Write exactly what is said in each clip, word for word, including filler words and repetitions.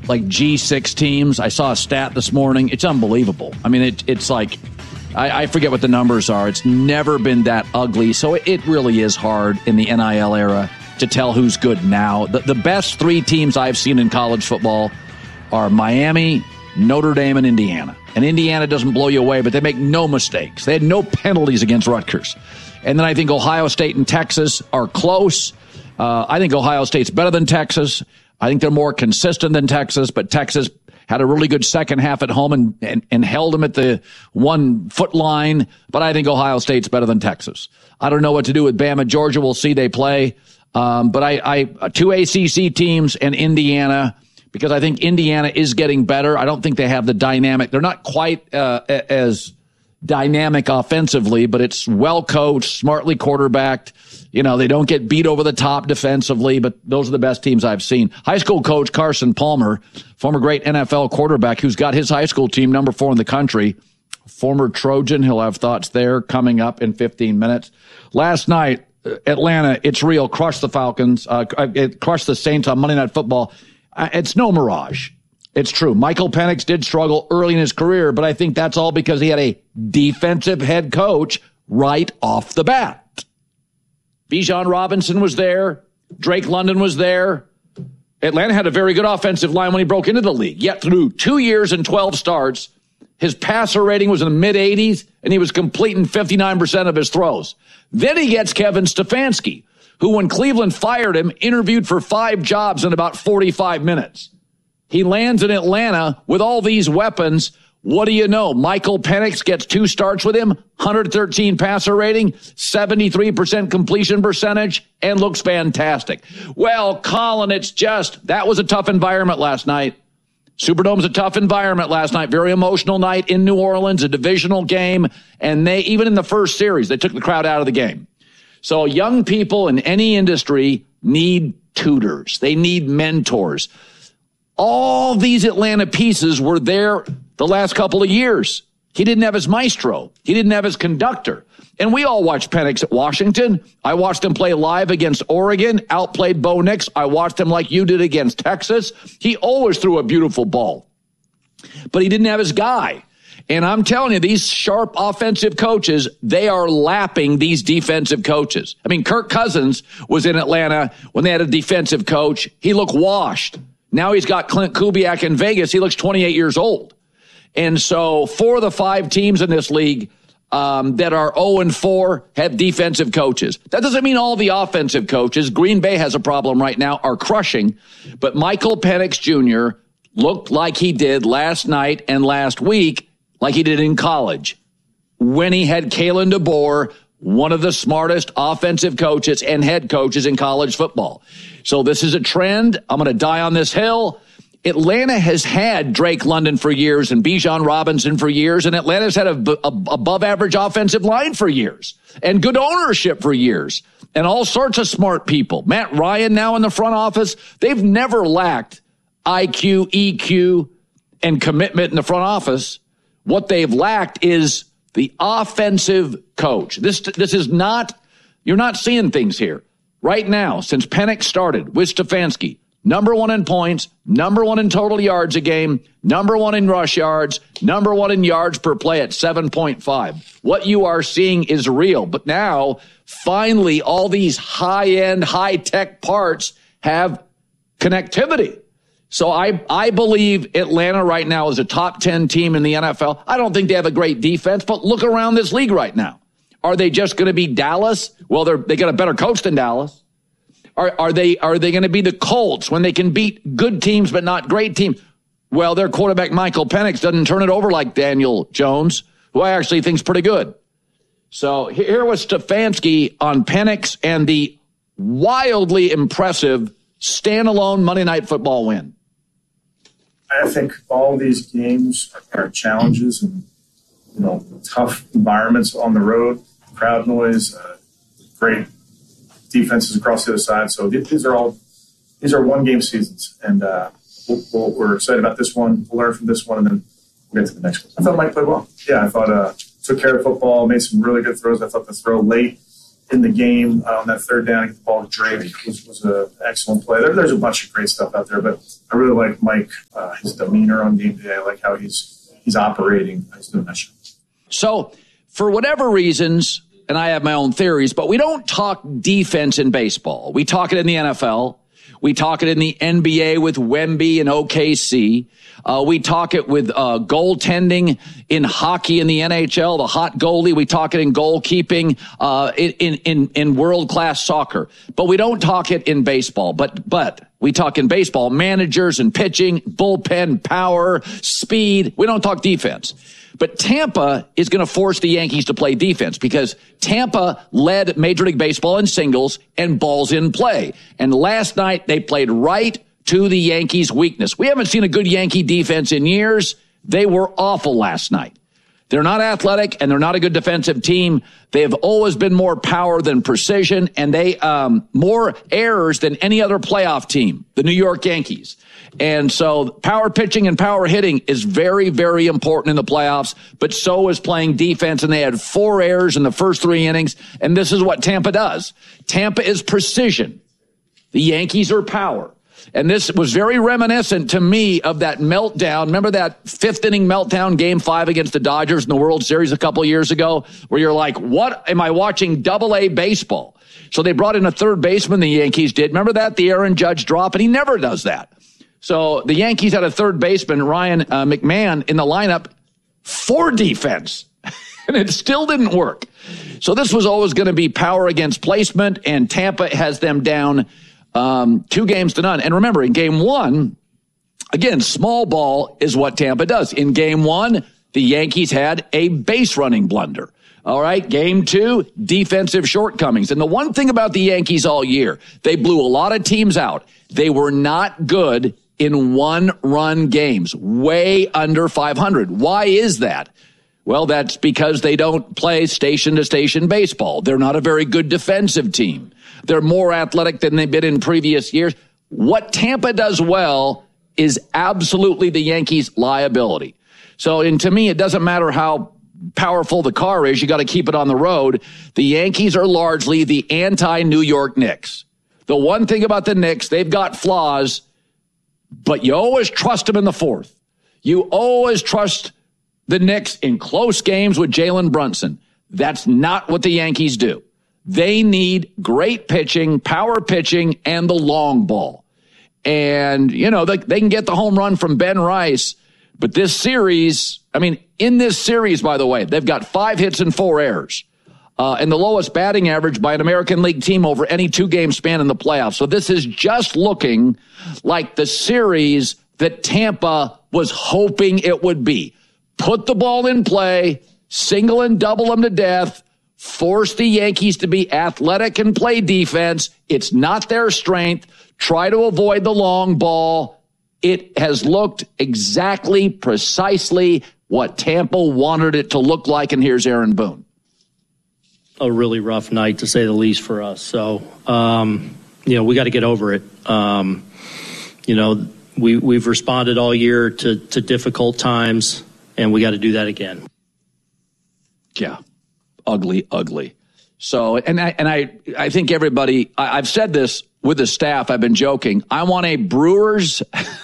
like G six teams. I saw a stat this morning. It's unbelievable. I mean, it, it's like, I, I forget what the numbers are. It's never been that ugly. So it, it really is hard in the N I L era to tell who's good now. The, the best three teams I've seen in college football are Miami, Notre Dame, and Indiana. And Indiana doesn't blow you away, but they make no mistakes. They had no penalties against Rutgers. And then I think Ohio State and Texas are close. Uh, I think Ohio State's better than Texas. I think they're more consistent than Texas, but Texas had a really good second half at home and, and, and held them at the one-foot line. But I think Ohio State's better than Texas. I don't know what to do with Bama. Georgia, we'll see. They play. Um, but I, I two A C C teams and Indiana, because I think Indiana is getting better. I don't think they have the dynamic. They're not quite uh, as dynamic offensively, but it's well coached, smartly quarterbacked. You know, they don't get beat over the top defensively, but those are the best teams I've seen. High school coach Carson Palmer, former great N F L quarterback who's got his high school team number four in the country, former Trojan. He'll have thoughts there coming up in fifteen minutes. Last night, Atlanta, it's real, crushed the Falcons, uh, it crushed the Saints on Monday Night Football. Uh, it's no mirage. It's true. Michael Penix did struggle early in his career, but I think that's all because he had a defensive head coach right off the bat. Bijan Robinson was there. Drake London was there. Atlanta had a very good offensive line when he broke into the league. Yet through two years and twelve starts, his passer rating was in the mid-eighties, and he was completing fifty-nine percent of his throws. Then he gets Kevin Stefanski, who, when Cleveland fired him, interviewed for five jobs in about forty-five minutes. He lands in Atlanta with all these weapons. What do you know? Michael Penix gets two starts with him, one hundred thirteen passer rating, seventy-three percent completion percentage, and looks fantastic. Well, Colin, it's just, that was a tough environment last night. Superdome's a tough environment last night. Very emotional night in New Orleans, a divisional game. And they, even in the first series, they took the crowd out of the game. So young people in any industry need tutors. They need mentors. All these Atlanta pieces were there the last couple of years. He didn't have his maestro. He didn't have his conductor. And we all watched Penix at Washington. I watched him play live against Oregon, outplayed Bo Nix. I watched him like you did against Texas. He always threw a beautiful ball. But he didn't have his guy. And I'm telling you, these sharp offensive coaches, they are lapping these defensive coaches. I mean, Kirk Cousins was in Atlanta when they had a defensive coach. He looked washed. Now he's got Clint Kubiak in Vegas. He looks twenty-eight years old. And so four of the five teams in this league um, that are oh and four have defensive coaches. That doesn't mean all the offensive coaches, Green Bay has a problem right now, are crushing. But Michael Penix Junior looked like he did last night and last week, like he did in college, when he had Kalen DeBoer, one of the smartest offensive coaches and head coaches in college football. So this is a trend. I'm going to die on this hill. Atlanta has had Drake London for years and Bijan Robinson for years, and Atlanta's had a, a above average offensive line for years and good ownership for years and all sorts of smart people. Matt Ryan now in the front office. They've never lacked I Q, E Q, and commitment in the front office. What they've lacked is the offensive coach. This, this is not, you're not seeing things here. Right now, since Penix started with Stefanski, number one in points, number one in total yards a game, number one in rush yards, number one in yards per play at seven point five. What you are seeing is real. But now, finally, all these high-end, high-tech parts have connectivity. So I, I believe Atlanta right now is a top ten team in the N F L. I don't think they have a great defense, but look around this league right now. Are they just going to be Dallas? Well, they're, they got a better coach than Dallas. Are, are they, are they going to be the Colts when they can beat good teams but not great teams? Well, their quarterback, Michael Penix, doesn't turn it over like Daniel Jones, who I actually think is pretty good. So here was Stefanski on Penix and the wildly impressive standalone Monday Night Football win. I think all these games are challenges and, you know, tough environments on the road, crowd noise, uh, great defenses across the other side. So these are all these are one game seasons, and uh, we'll, we'll, we're excited about this one. We'll learn from this one, and then we'll get to the next one. I thought Mike played well. Yeah, I thought uh, took care of football, made some really good throws. I thought the throw late in the game uh, on that third down, get the ball to Drake was, was an excellent play. There, there's a bunch of great stuff out there, but I really like Mike, uh, his demeanor on game day. I like how he's he's operating as the mission. So, for whatever reasons, and I have my own theories, but we don't talk defense in baseball. We talk it in the N F L. We talk it in the N B A with Wemby and O K C. Uh, we talk it with uh, goaltending in hockey in the N H L, the hot goalie. We talk it in goalkeeping uh, in in in world-class soccer. But we don't talk it in baseball. But but we talk in baseball managers and pitching, bullpen, power, speed. We don't talk defense. But Tampa is going to force the Yankees to play defense because Tampa led Major League Baseball in singles and balls in play. And last night they played right to the Yankees' weakness. We haven't seen a good Yankee defense in years. They were awful last night. They're not athletic and they're not a good defensive team. They have always been more power than precision, and they um more errors than any other playoff team, the New York Yankees. And so power pitching and power hitting is very, very important in the playoffs, but so is playing defense. And they had four errors in the first three innings. And this is what Tampa does. Tampa is precision. The Yankees are power. And this was very reminiscent to me of that meltdown. Remember that fifth inning meltdown game five against the Dodgers in the World Series a couple of years ago, where you're like, what am I watching double A baseball? So they brought in a third baseman, the Yankees did. Remember that? The Aaron Judge drop, and he never does that. So the Yankees had a third baseman, Ryan uh, McMahon, in the lineup for defense, and it still didn't work. So this was always going to be power against placement, and Tampa has them down um, two games to none. And remember, in game one, again, small ball is what Tampa does. In game one, the Yankees had a base running blunder. All right, game two, defensive shortcomings. And the one thing about the Yankees all year, they blew a lot of teams out. They were not good in one-run games, way under five hundred. Why is that? Well, that's because they don't play station-to-station baseball. They're not a very good defensive team. They're more athletic than they've been in previous years. What Tampa does well is absolutely the Yankees' liability. So, and to me, it doesn't matter how powerful the car is. You got to keep it on the road. The Yankees are largely the anti-New York Knicks. The one thing about the Knicks, they've got flaws, but you always trust them in the fourth. You always trust the Knicks in close games with Jalen Brunson. That's not what the Yankees do. They need great pitching, power pitching, and the long ball. And, you know, they, they can get the home run from Ben Rice, but this series, I mean, in this series, by the way, they've got five hits and four errors. Uh, and the lowest batting average by an American League team over any two-game span in the playoffs. So this is just looking like the series that Tampa was hoping it would be. Put the ball in play, single and double them to death, force the Yankees to be athletic and play defense. It's not their strength. Try to avoid the long ball. It has looked exactly, precisely what Tampa wanted it to look like, and here's Aaron Boone. A really rough night, to say the least, for us. So, um, you know, we got to get over it. Um, you know, we, we've responded all year to, to difficult times, and we got to do that again. Yeah, ugly, ugly. So, and I, and I, I think everybody, I, I've said this with the staff, I've been joking. I want a Brewers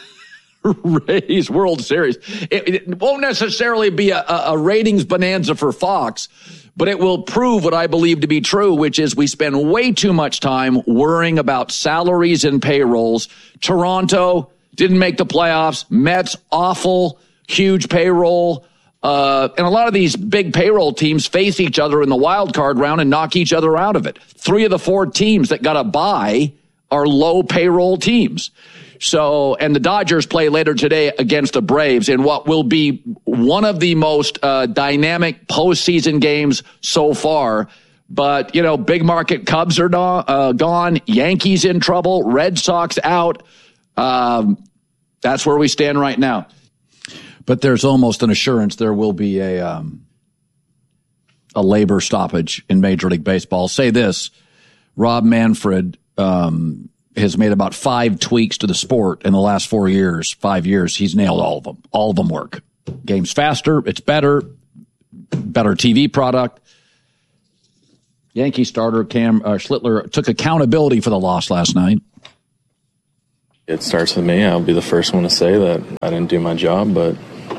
Rays World Series. It, it won't necessarily be a, a ratings bonanza for Fox, but it will prove what I believe to be true, which is we spend way too much time worrying about salaries and payrolls. Toronto didn't make the playoffs. Mets, awful, huge payroll. Uh, and a lot of these big payroll teams face each other in the wild card round and knock each other out of it. Three of the four teams that got a bye are low payroll teams. So, and the Dodgers play later today against the Braves in what will be one of the most uh, dynamic postseason games so far. But, you know, big market Cubs are do- uh, gone, Yankees in trouble, Red Sox out. Um, that's where we stand right now. But there's almost an assurance there will be a um, a labor stoppage in Major League Baseball. I'll say this, Rob Manfred um, has made about five tweaks to the sport in the last four years, five years. He's nailed all of them. All of them work. Game's faster. It's better. Better T V product. Yankee starter Cam uh, Schlittler took accountability for the loss last night. It starts with me. I'll be the first one to say that I didn't do my job, but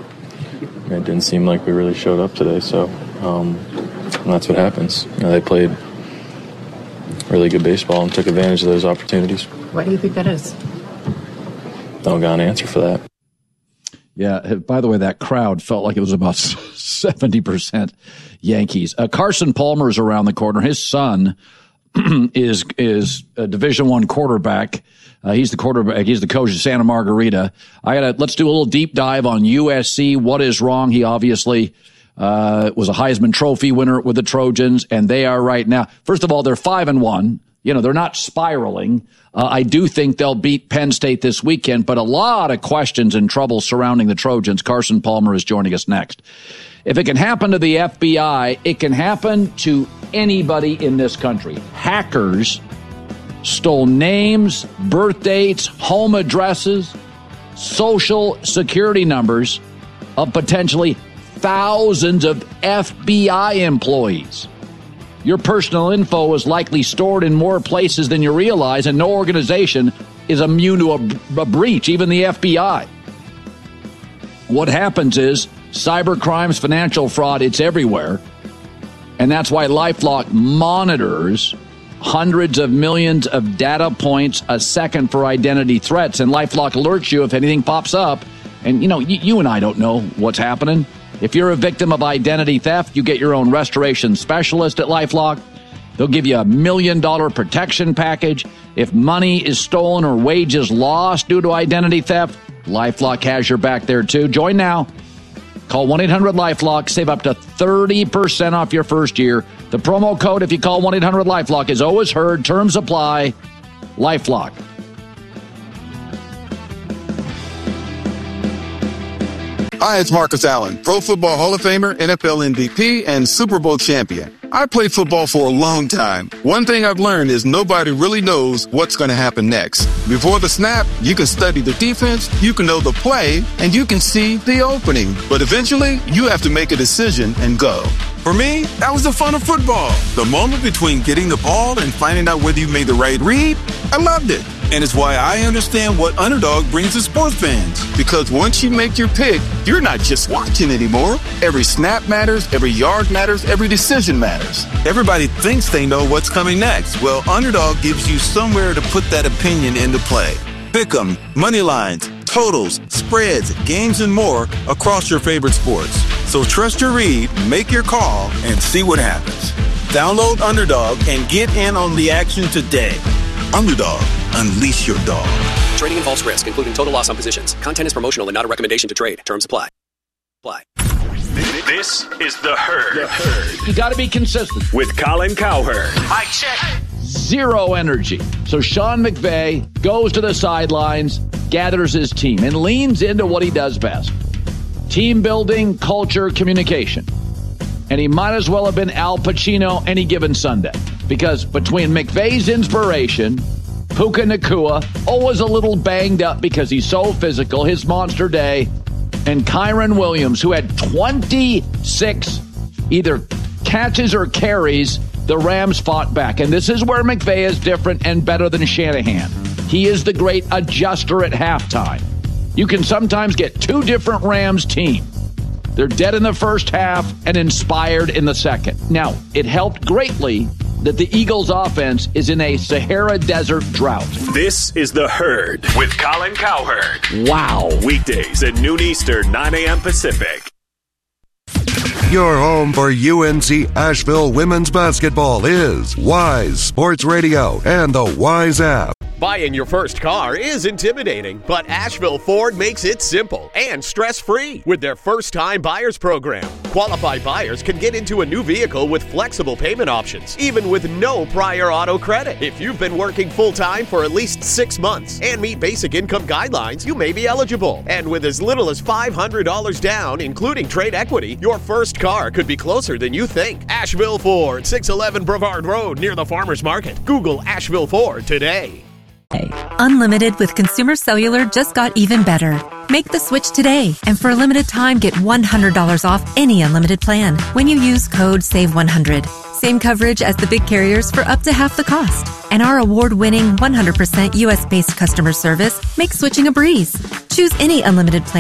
it didn't seem like we really showed up today. So um, that's what happens. You know, they played really good baseball and took advantage of those opportunities. Why do you think that is? Don't got an answer for that. Yeah, by the way, that crowd felt like it was about seventy percent Yankees. Uh, Carson Palmer is around the corner. His son is is a Division One quarterback. Uh, he's the quarterback. He's the coach of Santa Margarita. I gotta let's do a little deep dive on U S C. What is wrong? He obviously uh, was a Heisman Trophy winner with the Trojans, and they are right now. First of all, they're five and one. You know, they're not spiraling. Uh, I do think they'll beat Penn State this weekend, but a lot of questions and trouble surrounding the Trojans. Carson Palmer is joining us next. If it can happen to the F B I, it can happen to anybody in this country. Hackers stole names, birth dates, home addresses, social security numbers of potentially thousands of F B I employees. Your personal info is likely stored in more places than you realize, and no organization is immune to a, a breach, even the F B I. What happens is cyber crimes, financial fraud, it's everywhere. And that's why LifeLock monitors hundreds of millions of data points a second for identity threats. And LifeLock alerts you if anything pops up. And, you know, you, you and I don't know what's happening. If you're a victim of identity theft, you get your own restoration specialist at LifeLock. They'll give you a million dollar protection package. If money is stolen or wages lost due to identity theft, LifeLock has your back there too. Join now. Call one eight hundred LifeLock. Save up to thirty percent off your first year. The promo code if you call one eight hundred LifeLock is always heard. Terms apply. LifeLock. Hi, it's Marcus Allen, Pro Football Hall of Famer, N F L M V P, and Super Bowl champion. I played football for a long time. One thing I've learned is nobody really knows what's going to happen next. Before the snap, you can study the defense, you can know the play, and you can see the opening. But eventually, you have to make a decision and go. For me, that was the fun of football. The moment between getting the ball and finding out whether you made the right read, I loved it. And it's why I understand what Underdog brings to sports fans. Because once you make your pick, you're not just watching anymore. Every snap matters, every yard matters, every decision matters. Everybody thinks they know what's coming next. Well, Underdog gives you somewhere to put that opinion into play. Pick 'em, money lines, totals, spreads, games, and more across your favorite sports. So trust your read, make your call, and see what happens. Download Underdog and get in on the action today. Underdog, unleash your dog. Trading involves risk, including total loss on positions. Content is promotional and not a recommendation to trade. Terms apply. Apply. This is The Herd. The Herd. You got to be consistent. With Colin Cowherd. Mike check. Zero energy. So Sean McVay goes to the sidelines, gathers his team, and leans into what he does best. Team building, culture, communication. And he might as well have been Al Pacino any given Sunday. Because between McVay's inspiration, Puka Nacua, always a little banged up because he's so physical, his monster day, and Kyron Williams, who had twenty-six either catches or carries, the Rams fought back. And this is where McVay is different and better than Shanahan. He is the great adjuster at halftime. You can sometimes get two different Rams teams. They're dead in the first half and inspired in the second. Now, it helped greatly that the Eagles' offense is in a Sahara Desert drought. This is The Herd with Colin Cowherd. Wow. Weekdays at noon Eastern, nine a.m. Pacific. Your home for U N C Asheville women's basketball is Wise Sports Radio and the Wise app. Buying your first car is intimidating, but Asheville Ford makes it simple and stress-free with their first-time buyers program. Qualified buyers can get into a new vehicle with flexible payment options, even with no prior auto credit. If you've been working full-time for at least six months and meet basic income guidelines, you may be eligible. And with as little as five hundred dollars down, including trade equity, your first car could be closer than you think. Asheville Ford, six eleven Brevard Road near the Farmers Market. Google Asheville Ford today. Unlimited with Consumer Cellular just got even better. Make the switch today, and for a limited time, get one hundred dollars off any unlimited plan when you use code save one hundred. Same coverage as the big carriers for up to half the cost. And our award-winning one hundred percent U S-based customer service makes switching a breeze. Choose any unlimited plan